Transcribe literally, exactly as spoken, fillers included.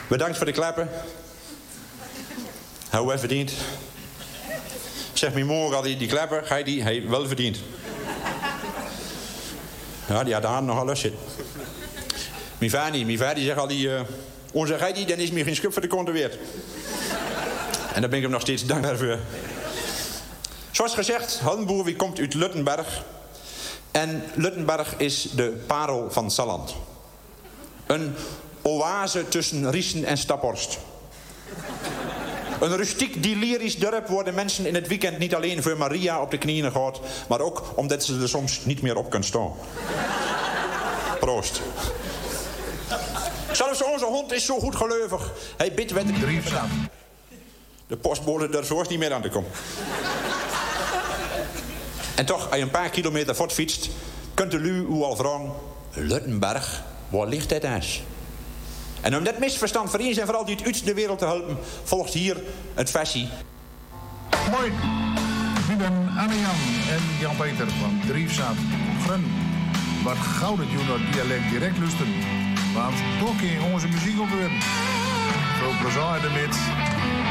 Bedankt voor de klappen. Hou wel verdiend. Zeg me morgen al die, die klappen, ga je die, hij wel verdiend. Ja, die had de hand nogal lust zitten. Mijn vader niet. Mijn vader zegt al die... Uh, onze gij die, dan is me geen schub voor de kont weer. En daar ben ik hem nog steeds dankbaar voor. Zoals gezegd, Haldenboer wie komt uit Luttenberg. En Luttenberg is de parel van Salland. Een oase tussen Riesen en Staphorst. Een rustiek delirisch dorp waar de mensen in het weekend niet alleen voor Maria op de knieën gaat, maar ook omdat ze er soms niet meer op kunnen staan. Proost. Zelfs onze hond is zo goed gelovig. Hij bidt met de Driefzaam. De postbode durft zo niet meer aan te komen. En toch, als je een paar kilometer voortfietst, kunt u u al vragen: Luttenberg, waar ligt dit eens? En om dat misverstand voor eens en vooral die het uit de wereld te helpen, volgt hier het versie. Mooi. Ik ben Anne-Jan en Jan-Peter van Driefzaam. Grun. Wat gouden jullie dialect direct lusten. Want toch in onze muziek opweren. Veel plezier ermee.